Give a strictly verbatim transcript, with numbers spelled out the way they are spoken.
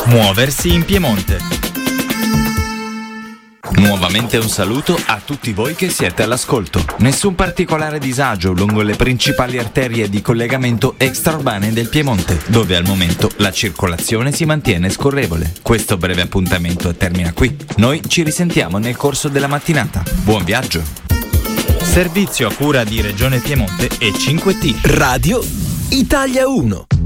Muoversi in Piemonte. Nuovamente un saluto a tutti voi che siete all'ascolto. Nessun particolare disagio lungo le principali arterie di collegamento extraurbane del Piemonte, dove al momento la circolazione si mantiene scorrevole. Questo breve appuntamento termina qui. Noi ci risentiamo nel corso della mattinata. Buon viaggio! Servizio a cura di Regione Piemonte e cinque T. Radio Italia uno.